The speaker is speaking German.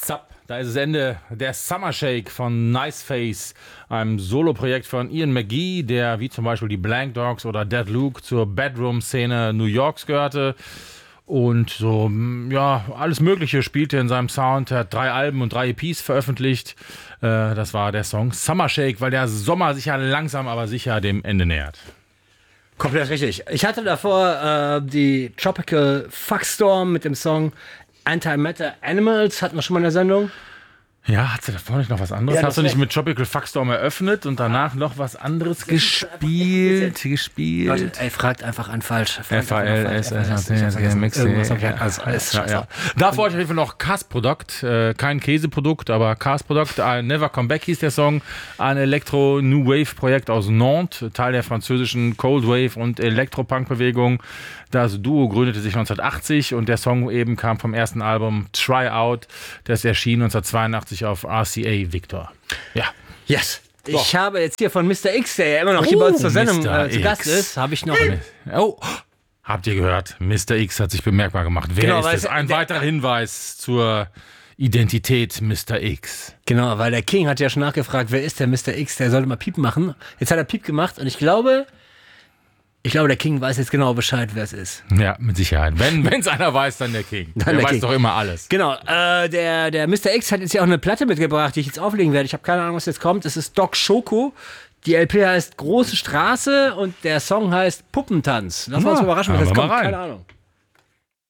Zapp, da ist es Ende. Der Summer Shake von Nice Face, einem Soloprojekt von Ian McGee, der wie zum Beispiel die Blank Dogs oder Dead Luke zur Bedroom-Szene New Yorks gehörte. Und so, ja, alles Mögliche spielte in seinem Sound. Er hat 3 Alben und 3 EPs veröffentlicht. Das war der Song Summer Shake, weil der Sommer sich ja langsam, aber sicher dem Ende nähert. Komplett richtig. Ich hatte davor die Tropical Fuckstorm mit dem Song Antimatter Animals, hatten wir schon mal in der Sendung. Ja, hat sie davor nicht noch was anderes? Ja, Hast du nicht mit Tropical Fuckstorm eröffnet und danach noch was anderes gespielt? Leute, ey, fragt einfach an falsch. Alles. Davor ich auf jeden Fall noch Cars Product, kein Käseprodukt, aber Cars Product, Never Come Back hieß der Song, ein Elektro-New Wave-Projekt aus Nantes, Teil der französischen Cold Wave und Elektropunk-Bewegung. Das Duo gründete sich 1980 und der Song eben kam vom ersten Album Try Out, das erschien 1982 auf RCA Victor. Ja. Yes. Ich habe jetzt hier von Mr. X, der ja immer noch hier bei uns zur Sendung zu Gast ist, habe ich noch... Habt ihr gehört? Mr. X hat sich bemerkbar gemacht. Wer ist es? Ein weiterer Hinweis zur Identität Mr. X. Genau, weil der King hat ja schon nachgefragt, wer ist der Mr. X? Der sollte mal Piep machen. Jetzt hat er Piep gemacht und ich glaube, der King weiß jetzt genau Bescheid, wer es ist. Ja, mit Sicherheit. Wenn es einer weiß, dann der King. Der weiß doch immer alles. Genau. Der Mr. X hat jetzt ja auch eine Platte mitgebracht, die ich jetzt auflegen werde. Ich habe keine Ahnung, was jetzt kommt. Es ist Doc Schoko. Die LP heißt Große Straße und der Song heißt Puppentanz. Lass uns überraschen, was jetzt kommt. Keine Ahnung.